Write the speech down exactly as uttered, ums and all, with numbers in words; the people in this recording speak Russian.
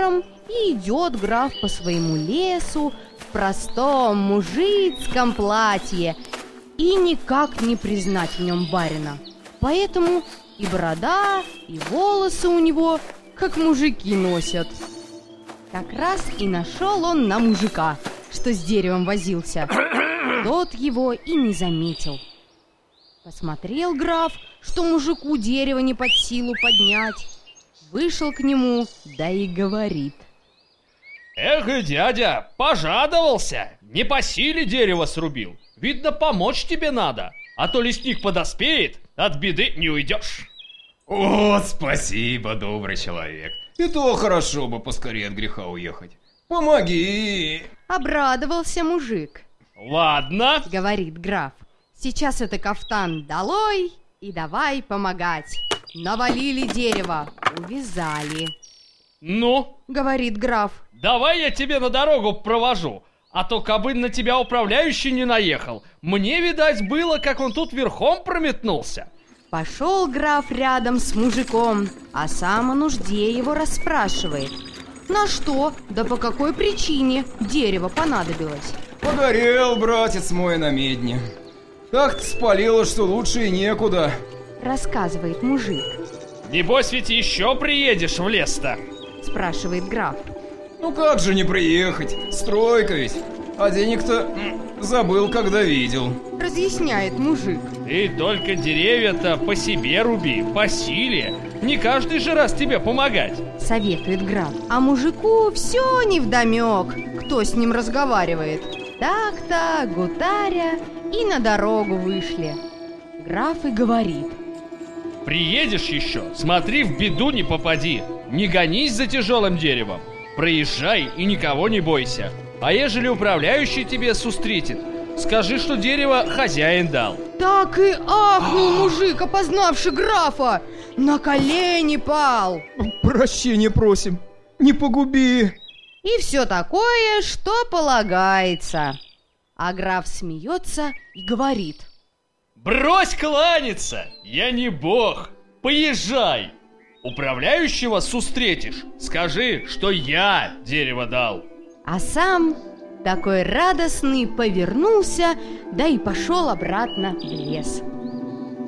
забором, и идет граф по своему лесу в простом мужицком платье, и никак не признать в нем барина. Поэтому и борода, и волосы у него как мужики носят. Как раз и нашел он на мужика, что с деревом возился. Тот его и не заметил. Посмотрел граф, что мужику дерево не под силу поднять. Вышел к нему, да и говорит: Эх, дядя, пожадовался, не по силе дерево срубил. Видно, помочь тебе надо, а то лесник подоспеет, от беды не уйдешь. О, спасибо, добрый человек. И то хорошо бы поскорее от греха уехать. Помоги. Обрадовался мужик. Ладно, говорит граф, сейчас это кафтан долой и давай помогать. Навалили дерево, увязали. Ну, говорит граф, давай я тебе на дорогу провожу, а то кабы на тебя управляющий не наехал. Мне, видать, было, как он тут верхом прометнулся. Пошел граф рядом с мужиком, а сам о нужде его расспрашивает. На что, да по какой причине дерево понадобилось? Погорел, братец мой, на медне. Так-то спалило, что лучше и некуда, рассказывает мужик. Небось ведь еще приедешь в лес-то? Спрашивает граф. Ну как же не приехать, стройка ведь. А денег-то забыл, когда видел, разъясняет мужик. Ты только деревья-то по себе руби, по силе. Не каждый же раз тебе помогать, советует граф. А мужику все невдомек, кто с ним разговаривает. Так-то, гутаря, и на дорогу вышли. Граф и говорит: приедешь еще, смотри, в беду не попади. Не гонись за тяжелым деревом. Проезжай и никого не бойся. А ежели управляющий тебе сустретит, скажи, что дерево хозяин дал. Так и ахнул мужик, опознавший графа. На колени пал. Прощения просим, не погуби. И все такое, что полагается. А граф смеется и говорит: брось кланяться, я не бог. Поезжай. Управляющего сустретишь, скажи, что я дерево дал. А сам такой радостный повернулся, да и пошел обратно в лес.